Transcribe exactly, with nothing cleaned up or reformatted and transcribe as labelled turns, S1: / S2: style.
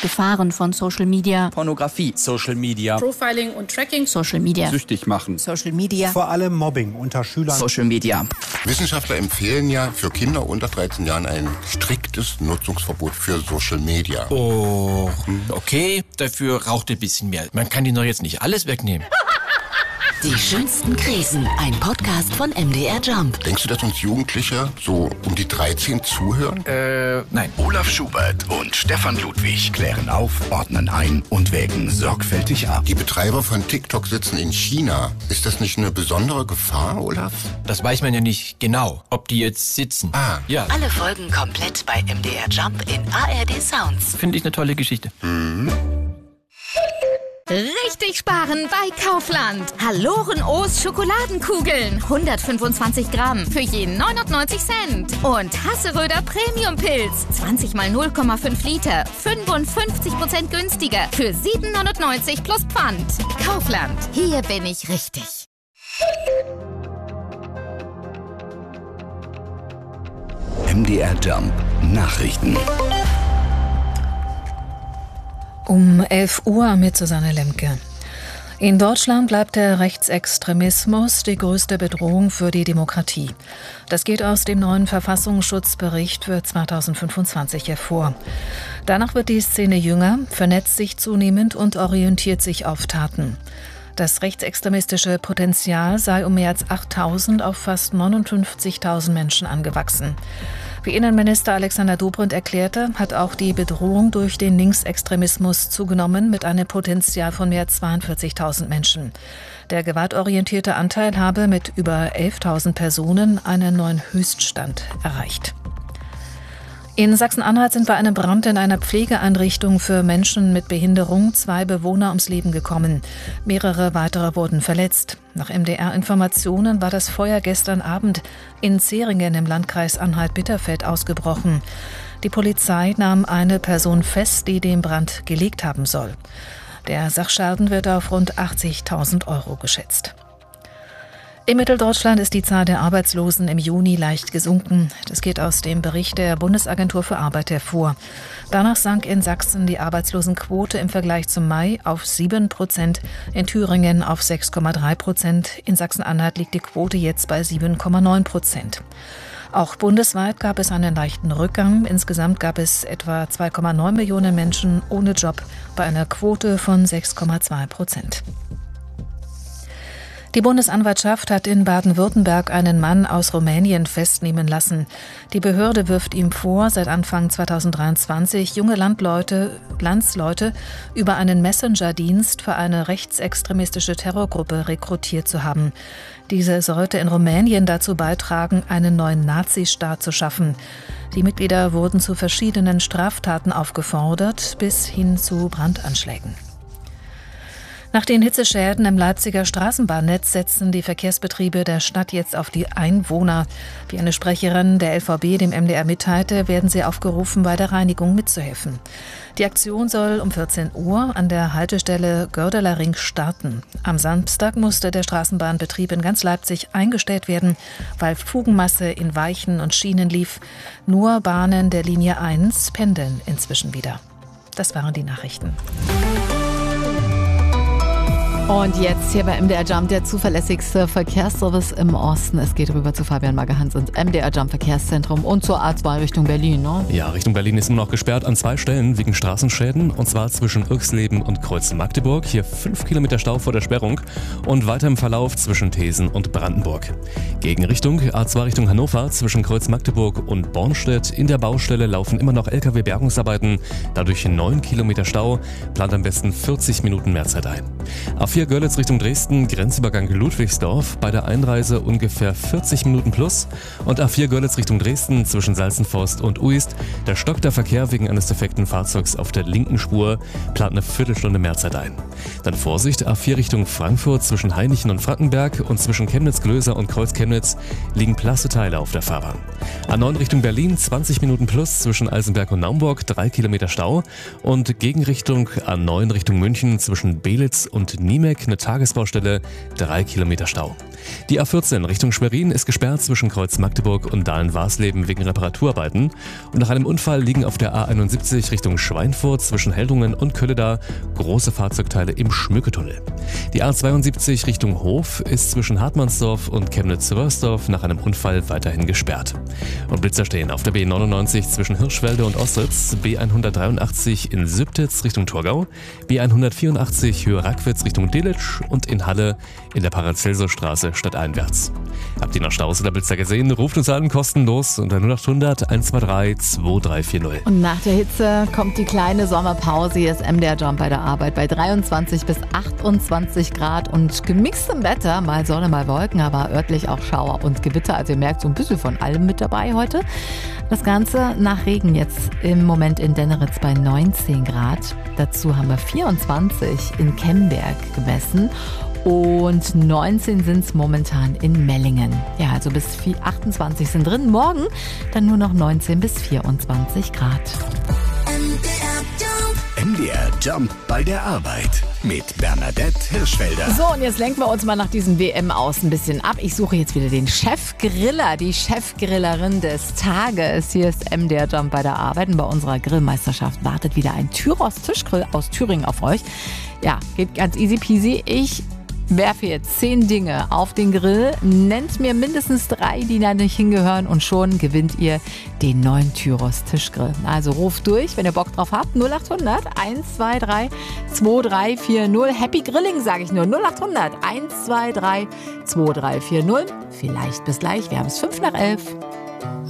S1: Gefahren von Social Media.
S2: Pornografie. Social Media.
S3: Profiling und Tracking.
S1: Social Media.
S2: Süchtig machen.
S1: Social Media.
S4: Vor allem Mobbing unter Schülern.
S2: Social Media.
S5: Wissenschaftler empfehlen ja für Kinder unter dreizehn Jahren ein striktes Nutzungsverbot für Social Media.
S6: Oh, okay, dafür raucht ein bisschen mehr. Man kann ihnen doch jetzt nicht alles wegnehmen.
S7: Die schönsten Krisen, ein Podcast von M D R Jump.
S5: Denkst du, dass uns Jugendliche so um die dreizehn zuhören?
S6: Äh, nein.
S8: Olaf Schubert und Stefan Ludwig klären auf, ordnen ein und wägen sorgfältig ab.
S5: Die Betreiber von TikTok sitzen in China. Ist das nicht eine besondere Gefahr, Olaf?
S6: Das weiß man ja nicht genau, ob die jetzt sitzen.
S5: Ah.
S6: Ja.
S7: Alle Folgen komplett bei M D R Jump in A R D Sounds.
S6: Finde ich eine tolle Geschichte.
S5: Mhm.
S9: Richtig sparen bei Kaufland. Haloren O's Schokoladenkugeln. hundertfünfundzwanzig Gramm für je neunundneunzig Cent. Und Hasseröder Premium Pilz. zwanzig mal null Komma fünf Liter. fünfundfünfzig Prozent günstiger. Für sieben neunundneunzig plus Pfand. Kaufland. Hier bin ich richtig.
S8: M D R Jump Nachrichten.
S10: Um elf Uhr mit Susanne Lemke. In Deutschland bleibt der Rechtsextremismus die größte Bedrohung für die Demokratie. Das geht aus dem neuen Verfassungsschutzbericht für zweitausendfünfundzwanzig hervor. Danach wird die Szene jünger, vernetzt sich zunehmend und orientiert sich auf Taten. Das rechtsextremistische Potenzial sei um mehr als achttausend auf fast neunundfünfzigtausend Menschen angewachsen. Wie Innenminister Alexander Dobrindt erklärte, hat auch die Bedrohung durch den Linksextremismus zugenommen mit einem Potenzial von mehr als zweiundvierzigtausend Menschen. Der gewaltorientierte Anteil habe mit über elftausend Personen einen neuen Höchststand erreicht. In Sachsen-Anhalt sind bei einem Brand in einer Pflegeeinrichtung für Menschen mit Behinderung zwei Bewohner ums Leben gekommen. Mehrere weitere wurden verletzt. Nach M D R-Informationen war das Feuer gestern Abend in Zeringen im Landkreis Anhalt-Bitterfeld ausgebrochen. Die Polizei nahm eine Person fest, die den Brand gelegt haben soll. Der Sachschaden wird auf rund achtzigtausend Euro geschätzt. In Mitteldeutschland ist die Zahl der Arbeitslosen im Juni leicht gesunken. Das geht aus dem Bericht der Bundesagentur für Arbeit hervor. Danach sank in Sachsen die Arbeitslosenquote im Vergleich zum Mai auf sieben Prozent, in Thüringen auf sechs Komma drei Prozent. In Sachsen-Anhalt liegt die Quote jetzt bei sieben Komma neun Prozent. Auch bundesweit gab es einen leichten Rückgang. Insgesamt gab es etwa zwei Komma neun Millionen Menschen ohne Job bei einer Quote von sechs Komma zwei Prozent. Die Bundesanwaltschaft hat in Baden-Württemberg einen Mann aus Rumänien festnehmen lassen. Die Behörde wirft ihm vor, seit Anfang zweitausenddreiundzwanzig junge Landleute, Landsleute über einen Messenger-Dienst für eine rechtsextremistische Terrorgruppe rekrutiert zu haben. Diese sollte in Rumänien dazu beitragen, einen neuen Nazistaat zu schaffen. Die Mitglieder wurden zu verschiedenen Straftaten aufgefordert, bis hin zu Brandanschlägen. Nach den Hitzeschäden im Leipziger Straßenbahnnetz setzen die Verkehrsbetriebe der Stadt jetzt auf die Einwohner. Wie eine Sprecherin der L V B dem M D R mitteilte, werden sie aufgerufen, bei der Reinigung mitzuhelfen. Die Aktion soll um vierzehn Uhr an der Haltestelle Gördeler Ring starten. Am Samstag musste der Straßenbahnbetrieb in ganz Leipzig eingestellt werden, weil Fugenmasse in Weichen und Schienen lief. Nur Bahnen der Linie eins pendeln inzwischen wieder. Das waren die Nachrichten.
S11: Und jetzt hier bei M D R Jump, der zuverlässigste Verkehrsservice im Osten. Es geht rüber zu Fabian Magerhans ins M D R Jump Verkehrszentrum und zur A zwei Richtung Berlin, ne?
S12: Ja, Richtung Berlin ist immer noch gesperrt an zwei Stellen wegen Straßenschäden. Und zwar zwischen Irxleben und Kreuz-Magdeburg. Hier fünf Kilometer Stau vor der Sperrung. Und weiter im Verlauf zwischen Thesen und Brandenburg. Gegenrichtung A zwei Richtung Hannover zwischen Kreuz-Magdeburg und Bornstedt. In der Baustelle laufen immer noch L K W-Bergungsarbeiten. Dadurch neun Kilometer Stau. Plant am besten vierzig Minuten mehr Zeit ein. A vier Görlitz Richtung Dresden, Grenzübergang Ludwigsdorf, bei der Einreise ungefähr vierzig Minuten plus. Und A vier Görlitz Richtung Dresden zwischen Salzenforst und Uist, da stockt der Verkehr wegen eines defekten Fahrzeugs auf der linken Spur, plant eine Viertelstunde mehr Zeit ein. Dann Vorsicht, A vier Richtung Frankfurt zwischen Hainichen und Frankenberg und zwischen Chemnitz-Glöser und Kreuz-Chemnitz liegen Plasteteile auf der Fahrbahn. A neun Richtung Berlin, zwanzig Minuten plus zwischen Eisenberg und Naumburg, drei Kilometer Stau. Und Gegenrichtung A neun Richtung München zwischen Belitz und Niemünster Riemek eine Tagesbaustelle, drei Kilometer Stau. Die A vierzehn Richtung Schwerin ist gesperrt zwischen Kreuz Magdeburg und Dahlen-Warsleben wegen Reparaturarbeiten. Und nach einem Unfall liegen auf der A einundsiebzig Richtung Schweinfurt zwischen Heldungen und Kölleda große Fahrzeugteile im Schmücketunnel. Die A zweiundsiebzig Richtung Hof ist zwischen Hartmannsdorf und Chemnitz-Wörsdorf nach einem Unfall weiterhin gesperrt. Und Blitzer stehen auf der B neunundneunzig zwischen Hirschwelde und Ostritz, B hundertdreiundachtzig in Sübtitz Richtung Thurgau, B hundertvierundachtzig Höhe Rackwitz Richtung Delitzsch und in Halle in der Paracelsusstraße stadteinwärts. Habt ihr noch Staus oder Blitzer gesehen? Ruft uns an, kostenlos unter null acht hundert eins zwei drei zwei drei vier null.
S11: Und nach der Hitze kommt die kleine Sommerpause. Hier ist M D R Jump bei der Arbeit bei dreiundzwanzig bis achtundzwanzig Grad und gemixtem Wetter. Mal Sonne, mal Wolken, aber örtlich auch Schauer und Gewitter. Also ihr merkt so ein bisschen von allem mit dabei heute. Das Ganze nach Regen jetzt im Moment in Denneritz bei neunzehn Grad. Dazu haben wir vierundzwanzig in Kemberg gemessen. Und neunzehn sind es momentan in Mellingen. Ja, also bis achtundzwanzig sind drin. Morgen dann nur noch neunzehn bis vierundzwanzig Grad.
S8: M D R Jump bei der Arbeit mit Bernadette Hirschfelder.
S11: So, und jetzt lenken wir uns mal nach diesem W M aus ein bisschen ab. Ich suche jetzt wieder den Chefgriller, die Chefgrillerin des Tages. Hier ist M D R Jump bei der Arbeit. Und bei unserer Grillmeisterschaft wartet wieder ein Tyros Tischgrill aus Thüringen auf euch. Ja, geht ganz easy peasy. Ich werfe jetzt zehn Dinge auf den Grill, nennt mir mindestens drei, die da nicht hingehören und schon gewinnt ihr den neuen Tyros Tischgrill. Also ruft durch, wenn ihr Bock drauf habt, null acht hundert eins zwei drei zwei drei vier null. Happy Grilling, sage ich nur, null acht hundert eins zwei drei zwei drei vier null. Vielleicht bis gleich, wir haben es fünf nach elf.